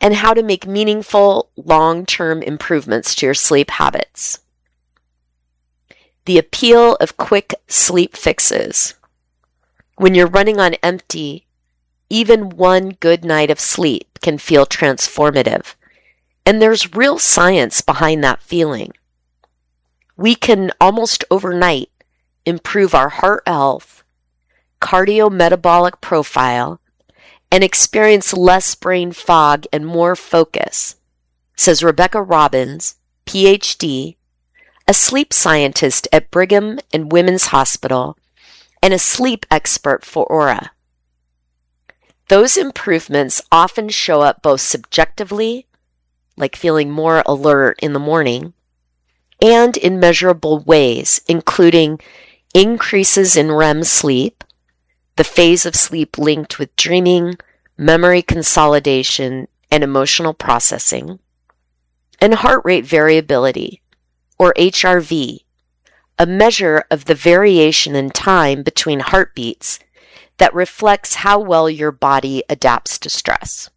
and how to make meaningful long-term improvements to your sleep habits. The appeal of quick sleep fixes. When you're running on empty, even one good night of sleep can feel transformative, and there's real science behind that feeling. We can almost overnight improve our heart health, cardiometabolic profile, and experience less brain fog and more focus, says Rebecca Robbins, PhD, a sleep scientist at Brigham and Women's Hospital, and a sleep expert for Aura. Those improvements often show up both subjectively, like feeling more alert in the morning, and in measurable ways, including increases in REM sleep, the phase of sleep linked with dreaming, memory consolidation, and emotional processing, and heart rate variability, or HRV, a measure of the variation in time between heartbeats that reflects how well your body adapts to stress.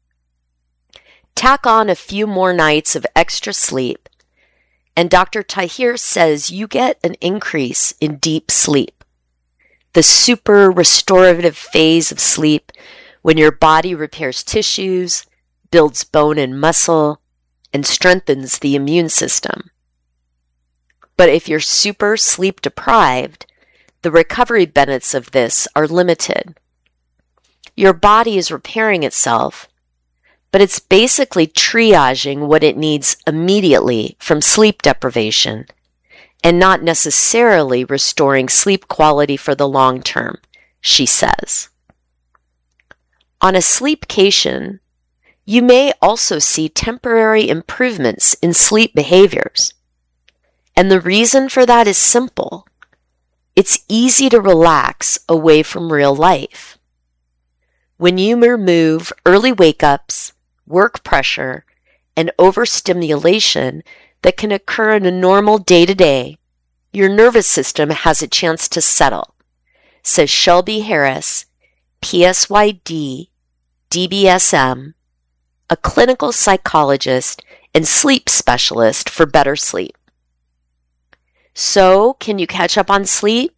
Tack on a few more nights of extra sleep, and Dr. Tahir says you get an increase in deep sleep, the super restorative phase of sleep when your body repairs tissues, builds bone and muscle, and strengthens the immune system. But if you're super sleep deprived, the recovery benefits of this are limited. Your body is repairing itself, but it's basically triaging what it needs immediately from sleep deprivation and not necessarily restoring sleep quality for the long term, she says. On a sleepcation, you may also see temporary improvements in sleep behaviors. And the reason for that is simple. It's easy to relax away from real life. When you remove early wake-ups, work pressure, and overstimulation that can occur in a normal day-to-day, your nervous system has a chance to settle, says Shelby Harris, PSYD, DBSM, a clinical psychologist and sleep specialist for better sleep. So, can you catch up on sleep?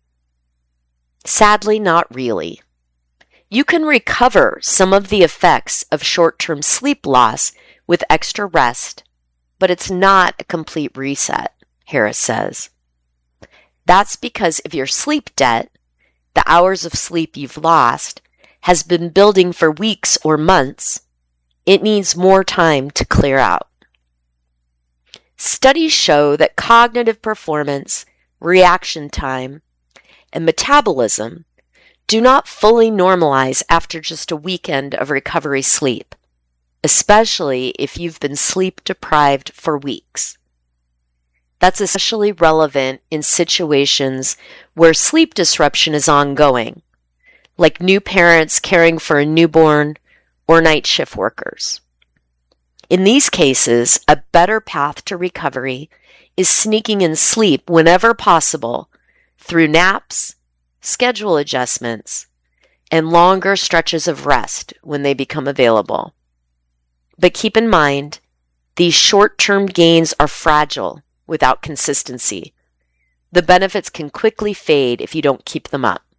Sadly, not really. You can recover some of the effects of short-term sleep loss with extra rest, but it's not a complete reset, Harris says. That's because if your sleep debt, the hours of sleep you've lost, has been building for weeks or months, it needs more time to clear out. Studies show that cognitive performance, reaction time, and metabolism do not fully normalize after just a weekend of recovery sleep, especially if you've been sleep deprived for weeks. That's especially relevant in situations where sleep disruption is ongoing, like new parents caring for a newborn or night shift workers. In these cases, a better path to recovery is sneaking in sleep whenever possible through naps, schedule adjustments, and longer stretches of rest when they become available. But keep in mind, these short-term gains are fragile without consistency. The benefits can quickly fade if you don't keep them up.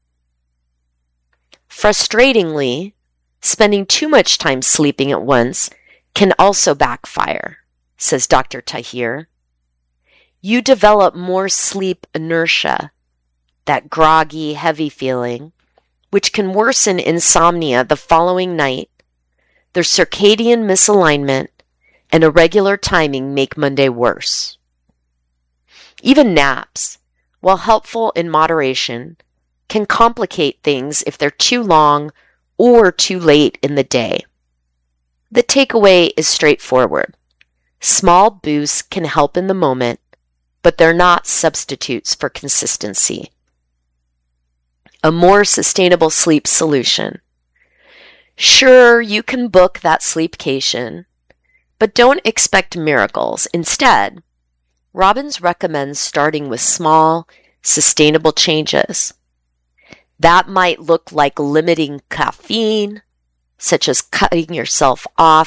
Frustratingly, spending too much time sleeping at once can also backfire, says Dr. Tahir. You develop more sleep inertia, that groggy, heavy feeling, which can worsen insomnia the following night. Their circadian misalignment and irregular timing make Monday worse. Even naps, while helpful in moderation, can complicate things if they're too long or too late in the day. The takeaway is straightforward. Small boosts can help in the moment, but they're not substitutes for consistency. A more sustainable sleep solution. Sure, you can book that sleepcation, but don't expect miracles. Instead, Robbins recommends starting with small, sustainable changes. That might look like limiting caffeine, such as cutting yourself off